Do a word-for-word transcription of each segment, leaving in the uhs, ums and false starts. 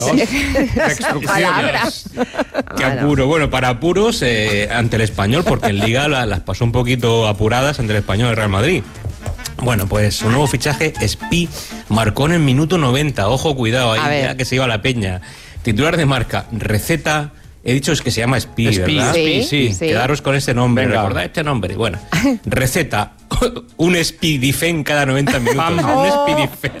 Palabras. Qué apuro. Bueno, para apuros eh, ante el Español, porque en Liga la, las pasó un poquito apuradas ante el Español del Real Madrid. Bueno, pues su nuevo fichaje, Spi, marcó en el minuto noventa. Ojo, cuidado, ahí ya que se iba la peña. Titular de Marca, receta... He dicho es que se llama Spi, Spi, ¿verdad? sí, sí. sí. Quedaros con ese nombre, Venga. recordad este nombre. Bueno, receta, un Spidifen cada noventa minutos. Oh. Un Spidifen.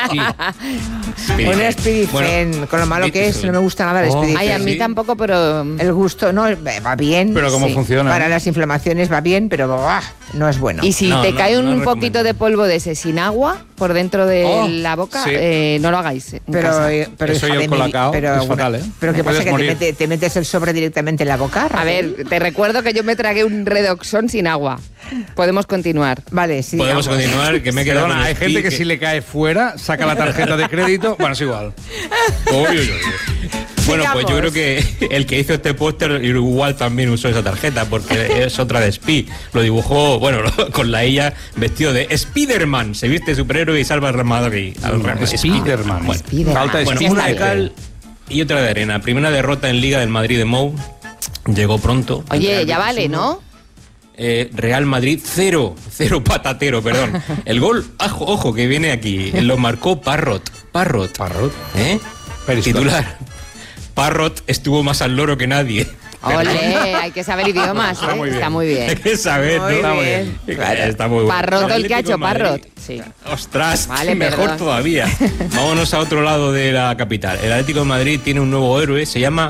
Un Spidifen, bueno, con lo malo que es, no me gusta nada el Oh. Spidifen. Ay, a mí ¿Sí? tampoco, pero... El gusto, no, va bien. Pero ¿cómo sí. funciona? Para las inflamaciones va bien, pero ¡buah! No es bueno. Y si No, te no, cae un no poquito recomiendo. de polvo de ese sin agua por dentro de Oh, la boca, sí. eh, no lo hagáis en Pero, casa. eh, pero Eso hija y el de mi- colacao pero, es fatal, ¿eh? Pero ¿qué Puedes pasa? ¿Que te, morir. mete- te metes el sobre directamente en la boca? A ver, te recuerdo que yo me tragué un Redoxon sin agua. Podemos continuar. Vale, sí. Podemos vamos. continuar, que me he quedado Perdona, con hay Spi, gente que si le cae fuera, saca la tarjeta de crédito. Bueno, es igual. Uy, uy, uy. Bueno, pues yo creo que el que hizo este póster igual también usó esa tarjeta, porque es otra de Spi. Lo dibujó, bueno, con la ella vestido de Spiderman. Se viste superhéroe y salva al Real Madrid. Al Real Madrid. Spiderman. Bueno, Spiderman. Falta bueno, Spiderman. una de cal y otra de arena. Primera derrota en Liga del Madrid de Mou. Llegó pronto. Oye, Real ya Betis vale, uno. ¿no? Eh, Real Madrid cero, cero patatero, perdón. El gol, ojo, ojo, que viene aquí, lo marcó Parrot. Parrot. Parrot. ¿Eh? Periscope. Titular. Parrot estuvo más al loro que nadie. Ole, hay que saber idiomas, Está ¿eh? muy bien. Está muy Hay bien. que saber, Muy ¿no? bien. Está muy bien. Está muy bueno. Parrot el que ha Atlético hecho de Madrid. Parrot. Sí. Ostras, Vale, mejor perdón. todavía. Vámonos a otro lado de la capital. El Atlético de Madrid tiene un nuevo héroe, se llama...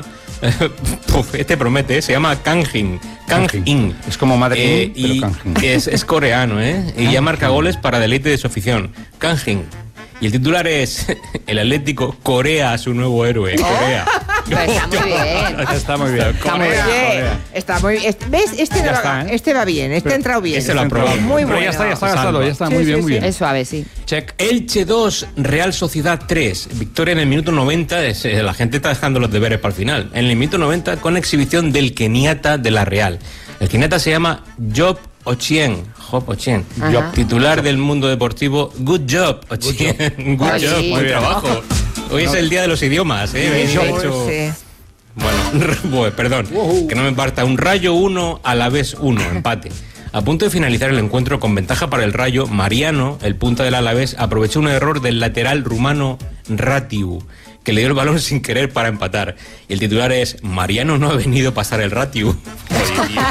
Uf, este promete, ¿eh? Se llama Kang In. Kang In. Es como Madrid, Eh, pero y Kang In. es, es coreano, ¿eh? Y ya marca goles para deleite de su afición. Kang In. Y el titular es el Atlético Corea a su nuevo héroe. Corea. Pero está muy bien. Está muy bien. Está muy Oye, bien. está muy bien. Este- ¿Ves? Este, Ya no está, va, ¿eh? este va bien, este ha entrado bien. ese lo ha aprobado. Muy Pero bueno. ya está, ya está Salva. gastado, ya está. Sí, Muy sí, bien, muy sí. bien. Es suave, sí. Check. Elche dos, Real Sociedad tres. Victoria en el minuto noventa. Es, eh, la gente está dejando los deberes para el final. En el minuto noventa, con exhibición del keniata de la Real. El keniata se llama Job Ochien. Job Ochien. Ajá. Job, titular del mundo deportivo. Good job, Ochien. Good job, Oye, buen muy bien. trabajo. Hoy es el día de los idiomas, ¿eh? He Job, hecho- sí. Bueno, bueno, perdón, que no me parta. Un Rayo uno, a la vez uno, empate. A punto de finalizar el encuentro con ventaja para el Rayo, Mariano, el punta del Alavés, aprovechó un error del lateral rumano Ratiu, que le dio el balón sin querer para empatar. Y el titular es: Mariano no ha venido a pasar el Ratiu. Oye, tío.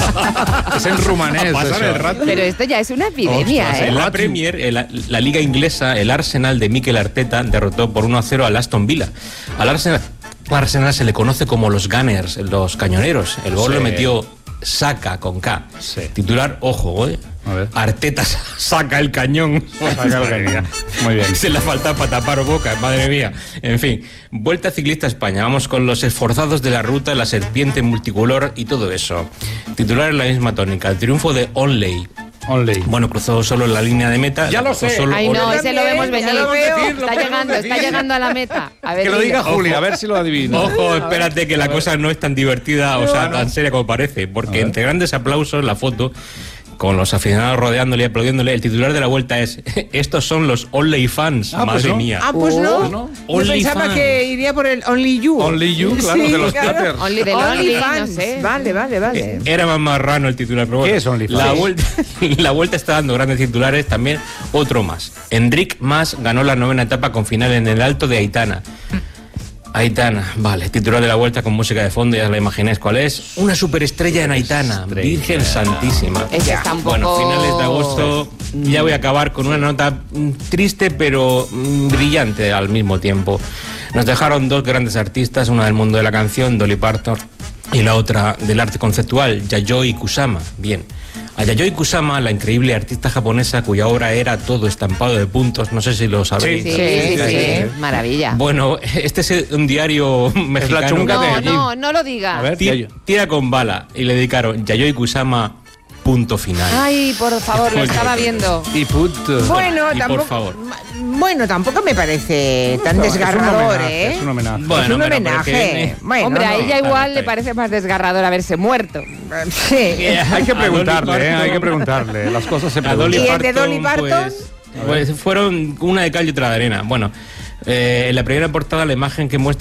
Es en rumanés. Pasar eso. el Ratiu. Pero esto ya es una epidemia, Ostras, en ¿eh? la Premier, en la, la liga inglesa, el Arsenal de Mikel Arteta derrotó por uno a cero al Aston Villa. Al Arsenal, al Arsenal se le conoce como los Gunners, los cañoneros. El gol Sí. lo metió Saka con K. Sí. Titular, ojo, ¿eh? A ver. Arteta saca el cañón. Saca el cañón. Muy bien. Se le falta para tapar boca, madre mía. En fin, Vuelta Ciclista a España. Vamos con los esforzados de la ruta, la serpiente multicolor y todo eso. Titular en la misma tónica. El triunfo de Onley. Only. Bueno, cruzó solo la línea de meta. Ya la lo cruzó sé. solo Ay, no, Onley. ese lo vemos también, venir. ya lo veo. Lo Está podemos llegando, está decir. llegando a la meta. A ver, Que lo dilo. diga Julia, a ver si lo adivina. Ojo, espérate que la cosa no es tan divertida, o sea, tan seria como parece, porque entre grandes aplausos la foto, con los aficionados rodeándole y aplaudiéndole, el titular de la vuelta es: estos son los Only fans, Ah, pues madre no. mía. Ah, pues no. Oh, no. Yo Only pensaba fans. que iría por el Only You. Only You, claro, de los Peters. Only de Only Only, no fans. sé. Vale, vale, vale. Era más marrano el titular, pero bueno. ¿Qué es OnlyFans? La vuelta, la vuelta está dando grandes titulares, también otro más. Enric Mas ganó la novena etapa con final en el Alto de Aitana. Aitana, vale, titular de la vuelta con música de fondo, ya la imagináis cuál es. Una superestrella en Aitana, Virgen Santísima. Ese está un Bueno, poco- finales de agosto, ya voy a acabar con una nota mm, triste pero mm, brillante al mismo tiempo. Nos dejaron dos grandes artistas, una del mundo de la canción, Dolly Parton, y la otra del arte conceptual, Yayoi Kusama. Bien. A Yayoi Kusama, la increíble artista japonesa cuya obra era todo estampado de puntos, no sé si lo sabéis. Sí, sí, sí, sí. Maravilla. Bueno, este es un diario mexicano. chunga de No, allí. no, no lo diga. A ver, Ti- Yayo. Tira con bala y le dedicaron Yayoi Kusama, punto final. Ay, por favor, lo estaba viendo. Y put. Bueno, y por tampoco, favor. bueno, tampoco me parece tan Es un desgarrador, homenaje, ¿eh? Es un homenaje. Bueno, es un pero- pero homenaje. que- Bueno, Hombre, a no. ella está igual bien, le está parece más desgarrador haberse muerto. Sí. Hay que A Dolly preguntarle, ¿eh? Parton. Hay que preguntarle. Las cosas se A Dolly preguntan. ¿Y el de Dolly Parton, Parton? Pues, pues fueron una de cal y otra de arena. Bueno, eh, en la primera portada la imagen que muestra